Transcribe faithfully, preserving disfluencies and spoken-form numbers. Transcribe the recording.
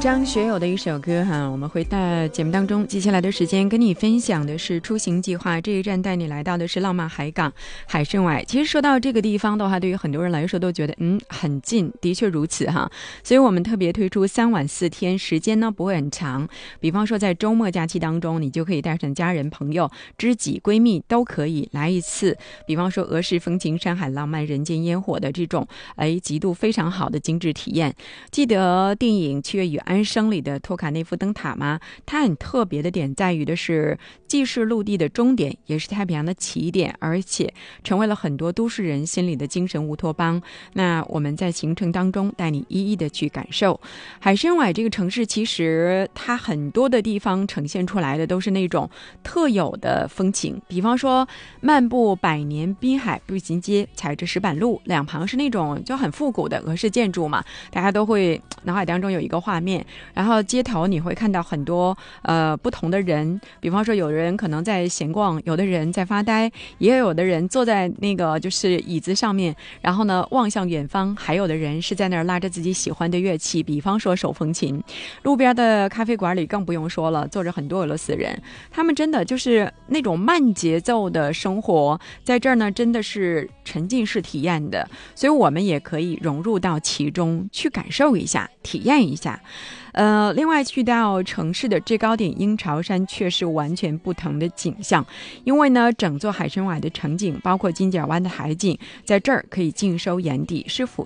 张学友的一首歌哈，我们回到节目当中，接下来的时间跟你分享的是出行计划，这一站带你来到的是浪漫海港海参崴。其实说到这个地方的话，对于很多人来说都觉得嗯很近，的确如此哈。所以我们特别推出三晚四天，时间呢不会很长。比方说在周末假期当中，你就可以带上家人、朋友、知己、闺蜜都可以来一次。比方说俄式风情、山海浪漫、人间烟火的这种哎极度非常好的精致体验。记得电影《七月与安生》里的托卡内夫灯塔吗？它很特别的点在于的是，既是陆地的终点，也是太平洋的起点，而且成为了很多都市人心里的精神乌托邦。那我们在行程当中带你一一的去感受。海参崴这个城市，其实它很多的地方呈现出来的都是那种特有的风情，比方说漫步百年滨海步行街，踩着石板路，两旁是那种就很复古的俄式建筑嘛，大家都会脑海当中有一个画面。然后街头你会看到很多呃不同的人，比方说有人可能在闲逛，有的人在发呆，也有的人坐在那个就是椅子上面，然后呢望向远方，还有的人是在那儿拉着自己喜欢的乐器，比方说手风琴。路边的咖啡馆里更不用说了，坐着很多俄罗斯人，他们真的就是那种慢节奏的生活，在这儿呢真的是沉浸式体验的，所以我们也可以融入到其中去感受一下，体验一下。呃，另外去到城市的最高点鹰巢山却是完全不同的景象，因为呢整座海参崴的城景包括金角湾的海景在这儿可以尽收眼底，是俯